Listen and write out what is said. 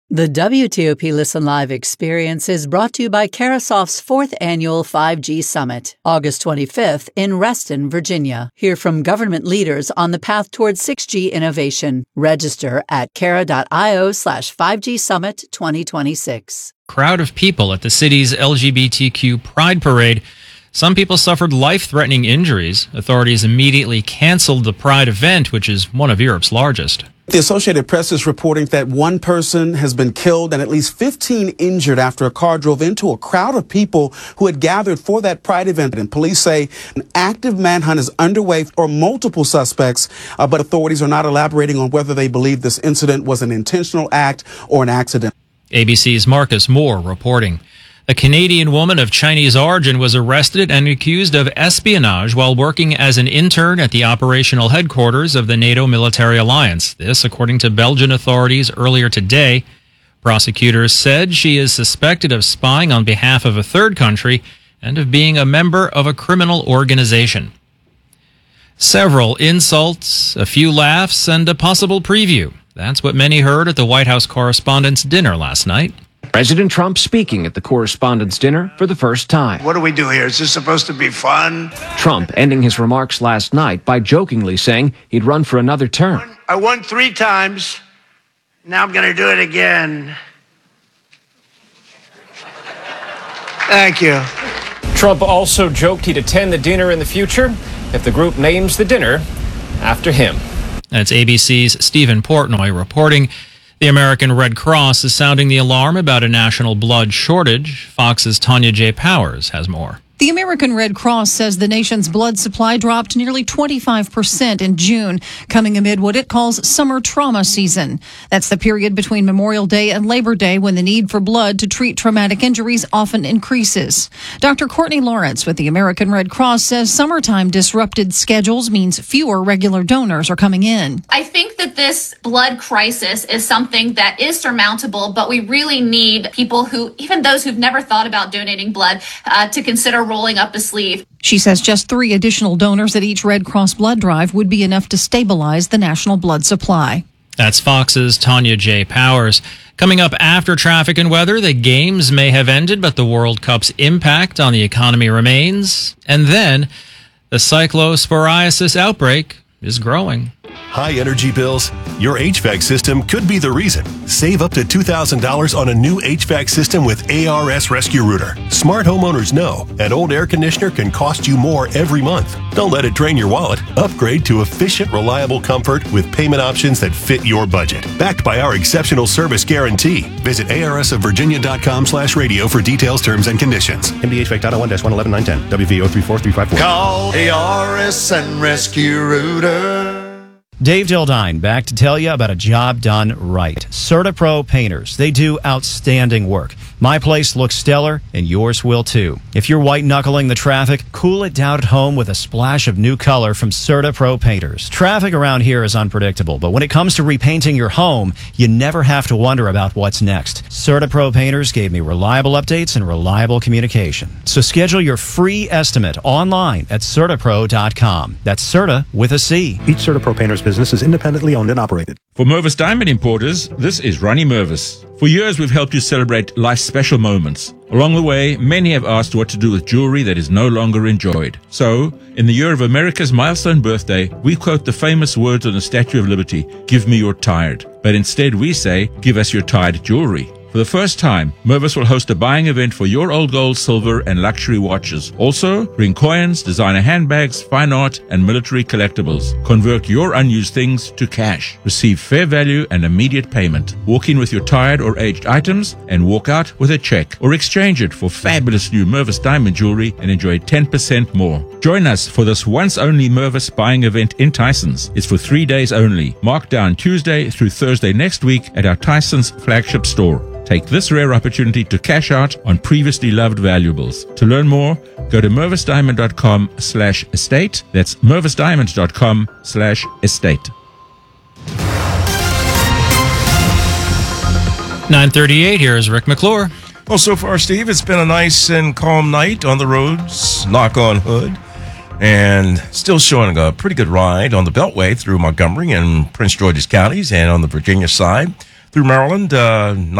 The WTOP Listen Live experience is brought to you by Carasoft's 4th Annual 5G Summit, August 25th in Reston, Virginia. Hear from government leaders on the path towards 6G innovation. Register at cara.io/5G Summit 2026. Crowd of people at the city's LGBTQ Pride Parade. Some people suffered life-threatening injuries. Authorities immediately canceled the Pride event, which is one of Europe's largest. The Associated Press is reporting that one person has been killed and at least 15 injured after a car drove into a crowd of people who had gathered for that Pride event. And police say an active manhunt is underway for multiple suspects, but authorities are not elaborating on whether they believe this incident was an intentional act or an accident. ABC's Marcus Moore reporting. A Canadian woman of Chinese origin was arrested and accused of espionage while working as an intern at the operational headquarters of the NATO military alliance. This, according to Belgian authorities earlier today. Prosecutors said she is suspected of spying on behalf of a third country and of being a member of a criminal organization. Several insults, a few laughs, and a possible preview. That's what many heard at the White House Correspondents' Dinner last night. President Trump speaking at the Correspondents' Dinner for the first time. What do we do here? Is this supposed to be fun? Trump ending his remarks last night by jokingly saying he'd run for another term. I won 3 times. Now I'm going to do it again. Thank you. Trump also joked he'd attend the dinner in the future if the group names the dinner after him. That's ABC's Stephen Portnoy reporting. The American Red Cross is sounding the alarm about a national blood shortage. Fox's Tanya J. Powers has more. The American Red Cross says the nation's blood supply dropped nearly 25% in June, coming amid what it calls summer trauma season. That's the period between Memorial Day and Labor Day when the need for blood to treat traumatic injuries often increases. Dr. Courtney Lawrence with the American Red Cross says summertime disrupted schedules means fewer regular donors are coming in. I think that this blood crisis is something that is surmountable, but we really need people who, even those who've never thought about donating blood, to consider rolling up the sleeve. She says just 3 additional donors at each Red Cross blood drive would be enough to stabilize the national blood supply. That's Fox's Tanya J. Powers. Coming up after traffic and weather, the games may have ended, but the World Cup's impact on the economy remains. And then, the cyclosporiasis outbreak is growing. High energy bills? Your HVAC system could be the reason. Save up to $2,000 on a new HVAC system with ARS Rescue Rooter. Smart homeowners know an old air conditioner can cost you more every month. Don't let it drain your wallet. Upgrade to efficient, reliable comfort with payment options that fit your budget. Backed by our exceptional service guarantee. Visit arsofvirginia.com/radio for details, terms, and conditions. MDHVAC.01-119110. WV034354. Call ARS and Rescue Rooter. Dave Dildine back to tell you about a job done right. CertaPro Painters. They do outstanding work. My place looks stellar, and yours will too. If you're white-knuckling the traffic, cool it down at home with a splash of new color from CertaPro Painters. Traffic around here is unpredictable, but when it comes to repainting your home, you never have to wonder about what's next. CertaPro Painters gave me reliable updates and reliable communication. So schedule your free estimate online at CertaPro.com. That's Certa with a C. Each CertaPro Painters business is independently owned and operated. For Mervis Diamond Importers, this is Ronnie Mervis. For years, we've helped you celebrate life's special moments. Along the way, many have asked what to do with jewelry that is no longer enjoyed. So, in the year of America's milestone birthday, we quote the famous words on the Statue of Liberty, "Give me your tired." But instead we say, "Give us your tired jewelry." For the first time, Mervis will host a buying event for your old gold, silver, and luxury watches. Also, bring coins, designer handbags, fine art, and military collectibles. Convert your unused things to cash. Receive fair value and immediate payment. Walk in with your tired or aged items and walk out with a check. Or exchange it for fabulous new Mervis diamond jewelry and enjoy 10% more. Join us for this once-only Mervis buying event in Tysons. It's for 3 days only. Mark down Tuesday through Thursday next week at our Tysons flagship store. Take this rare opportunity to cash out on previously loved valuables. To learn more, go to mervisdiamond.com/estate. That's mervisdiamond.com/estate. 9:38, here's Rick McClure. Well, so far, Steve, it's been a nice and calm night on the roads, knock on hood, and still showing a pretty good ride on the Beltway through Montgomery and Prince George's counties and on the Virginia side through Maryland.